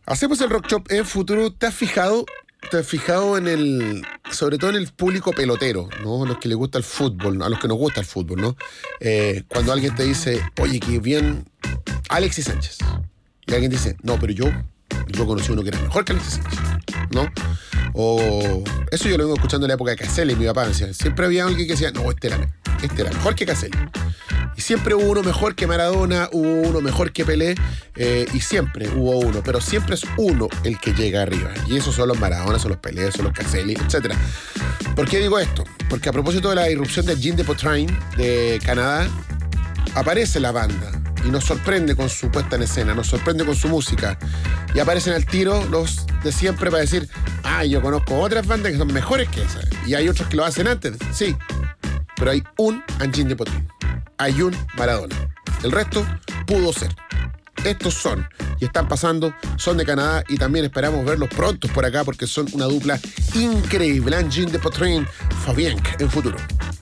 Hacemos el Rock Shop en futuro. ¿Te has fijado en sobre todo en el público pelotero, ¿no? A los que les gusta el fútbol, a los que nos gusta el fútbol, ¿no? Cuando alguien te dice, oye, qué bien Alexis Sánchez. Y alguien dice, no, pero yo conocí uno que era mejor que Alexis Sánchez, ¿no? O eso yo lo vengo escuchando en la época de Caselli. Mi papá me decía, siempre había alguien que decía, no, este era mejor que Caselli. Y siempre hubo uno mejor que Maradona, hubo uno mejor que Pelé, y siempre hubo uno, pero siempre es uno el que llega arriba. Y esos son los Maradona, son los Pelé, son los Caselli, etc. ¿Por qué digo esto? Porque a propósito de la irrupción de Jean de Poitrain de Canadá, aparece la banda y nos sorprende con su puesta en escena, nos sorprende con su música. Y aparecen al tiro los de siempre para decir, yo conozco otras bandas que son mejores que esas. Y hay otros que lo hacen antes, sí. Pero hay un Jean de Poitrain. Hay un Maradona. El resto pudo ser. Estos son, y están pasando, son de Canadá y también esperamos verlos pronto por acá porque son una dupla increíble. Jean de Poitrain, Fabien en futuro.